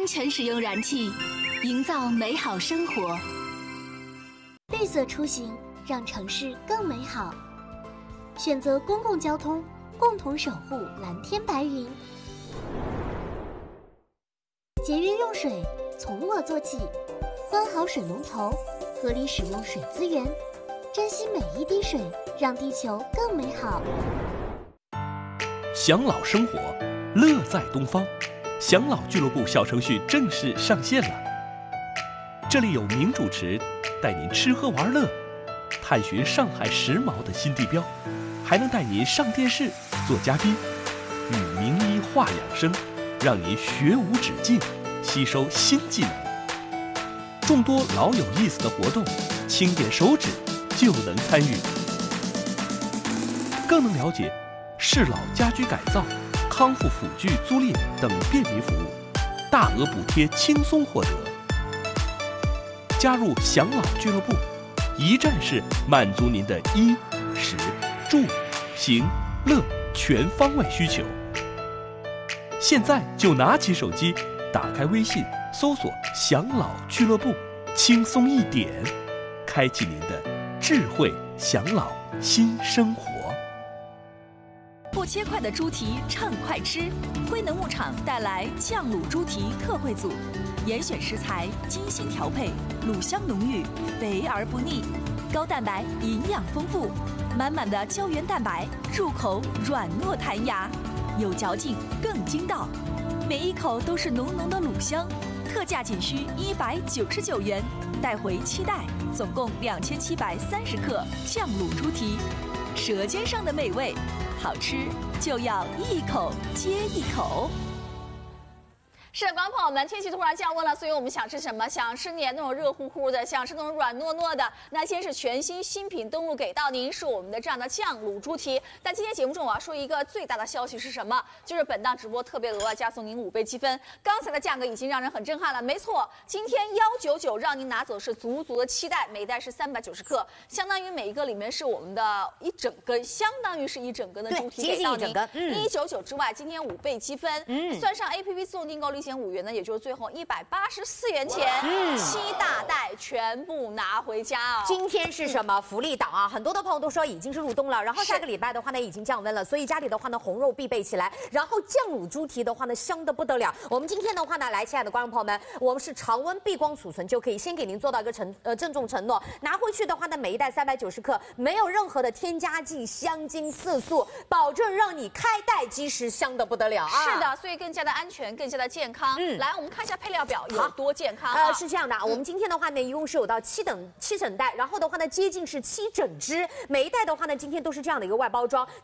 全使用燃气，营造美好生活。 绿色出行，让城市更美好。选择公共交通，共同守护蓝天白云。节约用水，从我做起。关好水龙头，合理使用水资源，珍惜每一滴水，让地球更美好。 享老生活，乐在东方。享老俱乐部小程序正式上线了。这里有名主持带您吃喝玩乐，探寻上海时髦的新地标，还能带您上电视做嘉宾，与名医话养生，让您学无止境，吸收新技能。众多老有意思的活动，轻点手指就能参与，更能了解适老家居改造、康复辅具租赁等便民服务，大额补贴轻松获得。加入享老俱乐部，一站式满足您的衣、食、住、行、乐全方位需求。现在就拿起手机，打开微信，搜索享老俱乐部，轻松一点，开启您的智慧享老新生活。 不切块的猪蹄畅快吃，辉能牧场带来酱卤猪蹄特惠组，严选食材，精心调配，卤香浓郁，肥而不腻，高蛋白，营养丰富，满满的胶原蛋白，入口软糯弹牙，有嚼劲更筋道，每一口都是浓浓的卤香，特价仅需199元，带回期待，总共2730克酱卤猪蹄，舌尖上的美味。好吃就要一口接一口。 是的，观众朋友们，天气突然降温了，所以我们想吃什么？想吃点那种热乎乎的，想吃那种软糯糯的。那今天是全新新品登陆给到您，是我们的这样的酱卤猪蹄。但今天节目中我要说一个最大的消息是什么？就是本档直播特别额外加送您5倍积分。刚才的价格已经让人很震撼了，没错，今天199让您拿走是足足的期待，每袋是390克，相当于每一个里面是我们的一整根，相当于是一整根的猪蹄给到您。199之外，今天5倍积分，算上 APP 自动订购1500元呢，也就是最后184元钱，7大袋全部拿回家啊！ 今天是什么福利档啊？很多的朋友都说已经是入冬了，然后下个礼拜的话呢已经降温了，所以家里的话呢红肉必备起来，然后酱卤猪蹄的话呢香得不得了。我们今天的话呢，来，亲爱的观众朋友们，我们是常温闭光储存就可以先给您做到一个郑重承诺，拿回去的话呢，每一袋390克，没有任何的添加剂、香精、色素，保证让你开袋即食，香得不得了啊！ 是的，所以更加的安全，更加的健康。来，我们看一下配料表有多健康啊！ 是这样的啊，我们今天的话呢，一共是有到7整袋，然后的话呢，接近是7整只，每一袋的话呢，今天都是这样的一个外包装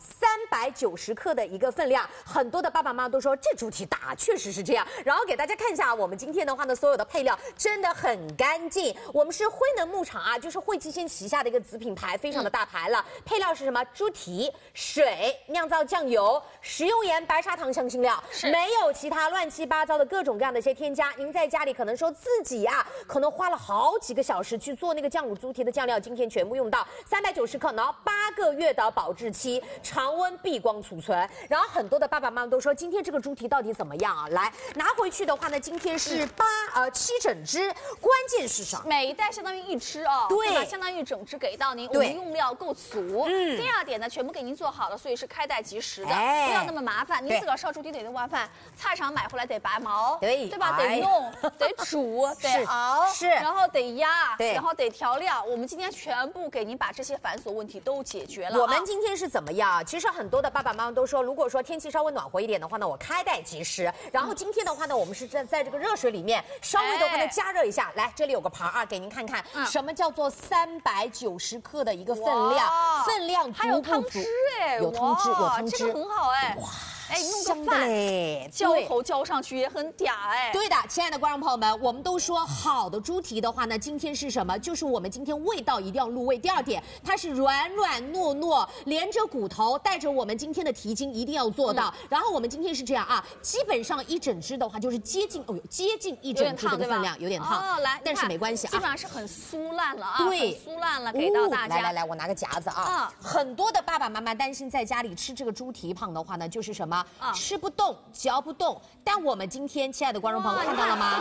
，390克的一个分量。很多的爸爸妈妈都说这猪蹄大，确实是这样。然后给大家看一下，我们今天的话呢，所有的配料真的很干净。我们是辉能牧场啊，就是惠基鲜旗下的一个子品牌，非常的大牌了。配料是什么？猪蹄、水、酿造酱油、食用盐、白砂糖、香辛料，没有其他乱七八糟的各种各样的一些添加。您在家里可能说自己啊，可能花了好几个小时去做那个酱卤猪蹄的酱料，今天全部用到390克，然后8个月的保质期，常温闭光储存。然后很多的爸爸妈妈都说，今天这个猪蹄到底怎么样啊？来拿回去的话呢，今天是7整只，关键是啥？ 每一袋相当于1只哦，对吧？相当于整只给到您，我们用料够足。第二点呢，全部给您做好了，所以是开袋即食的，不要那么麻烦。您自个儿烧猪蹄得那么麻烦，菜场买回来得拔毛，对吧？得弄，得煮，得熬，然后得压，然后得调料。我们今天全部给您把这些繁琐问题都解决了。 我们今天是怎么样？其实很多的爸爸妈妈都说，如果说天气稍微暖和一点的话呢，我开袋即食。然后今天的话呢，我们是在这个热水里面稍微的话呢加热一下。来，这里有个盘啊，给您看看什么叫做390克的一个分量，分量足不足？ 还有汤汁哎， 有汤汁，有汤汁， 这个很好哎。 哇！ 哎，弄个饭浇头浇上去也很嗲哎。 对的，亲爱的观众朋友们，我们都说好的猪蹄的话呢，今天是什么？就是我们今天味道一定要入味。第二点，它是软软糯糯，连着骨头，带着我们今天的蹄筋一定要做到。然后我们今天是这样啊，基本上1整只的话就是接近1整只的分量，有点烫， 来， 但是没关系啊， 基本上是很酥烂了啊， 对， 很酥烂了，给到大家。 来，我拿个夹子啊。很多的爸爸妈妈担心在家里吃这个猪蹄膀的话呢，就是什么？ 么？吃不动，嚼不动。但我们今天，亲爱的观众朋友看到了吗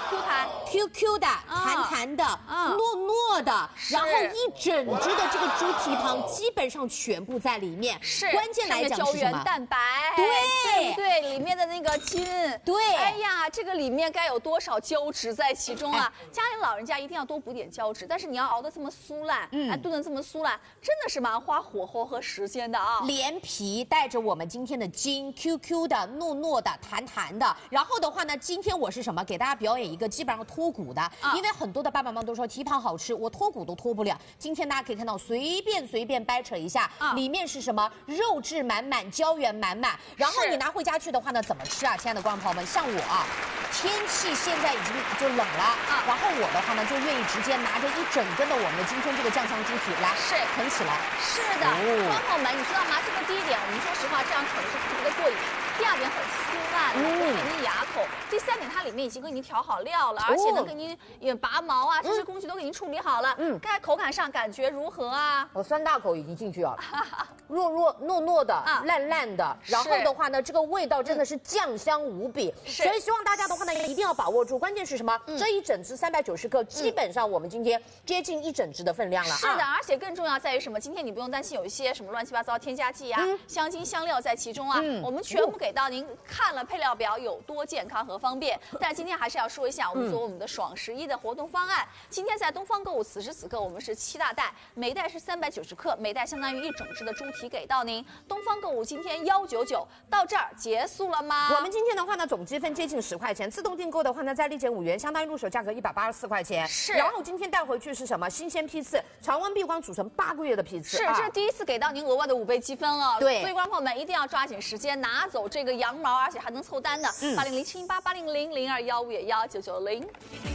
？QQ 的、弹弹的、糯糯的，然后一整只的这个猪蹄膀基本上全部在里面。 是， 关键来讲是什么？ 蛋白， 对不对？里面的那个筋， 对。 哎呀，这个里面该有多少胶质在其中啊？家里老人家一定要多补点胶质，但是你要熬得这么酥烂，炖得这么酥烂，真的是蛮花火候和时间的啊。 连皮带着我们今天的筋 ，QQ 的、糯糯的、弹弹的。然后的话呢，今天我是什么？给大家表演一个基本上脱骨的，因为很多的爸爸妈妈都说蹄膀好吃，我脱骨都脱不了。今天大家可以看到，随便掰扯一下，里面是什么？肉质满满，胶原满满。然后你拿回家去的话呢，怎么吃啊？亲爱的观众朋友们，像我啊，天气现在已经就冷了，然后我的话呢，就愿意直接拿着一整根的我们的今天这个酱香猪蹄来啃起来。 是的，观众朋友们，你知道吗？这个第一点，我们说实话，这样啃是特别的过瘾。第二点很酥烂，不会你牙口。第三点，它里面已经给你调好料了，而且呢，给你也拔毛啊，这些工序都给你处理好了。在口感上感觉如何啊？ 我3大口已经进去了，糯糯的，烂烂的。然后的话呢，这个味道真的是酱香无比。所以希望大家的话呢，一定要把握住。关键是什么？这一整只390克，基本上我们今天接近一整只的分量了。 是的，而且更重要在于什么？今天你不用担心有一些什么乱七八糟添加剂啊、香精、香料在其中啊，我们全部给到您，看了配料表有多健康和方便。但今天还是要说一下，我们我们的爽11的活动方案。今天在东方购物，此时此刻我们是7大袋，每袋是390克，每袋相当于一整只的猪蹄给到您。东方购物今天199，到这儿结束了吗？ 我们今天的话呢，总积分接近10块钱，自动订购的话呢，再立减5元，相当于入手价格184块钱。 是。 然后今天带回去是什么？新鲜批次，常温闭关储存8个月的批次。 是，这是第一次给到您额外的5倍积分了。 对。 所以观众朋友们一定要抓紧时间拿走这个羊毛，而且还能凑单的。80071880000215也1990。